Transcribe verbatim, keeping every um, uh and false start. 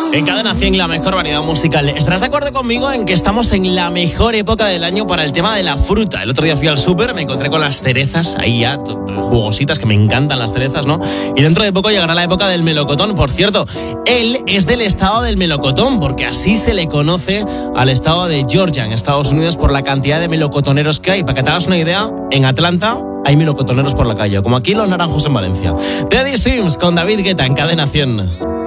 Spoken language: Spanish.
En Cadena cien, la mejor variedad musical. ¿Estarás de acuerdo conmigo en que estamos en la mejor época del año para el tema de la fruta? El otro día fui al súper, me encontré con las cerezas, ahí ya, jugositas, que me encantan las cerezas, ¿no? Y dentro de poco llegará la época del melocotón. Por cierto, él es del estado del melocotón, porque así se le conoce al estado de Georgia, en Estados Unidos, por la cantidad de melocotoneros que hay. Para que te hagas una idea, en Atlanta hay melocotoneros por la calle, como aquí los naranjos en Valencia. Teddy Swims con David Guetta en Cadena cien.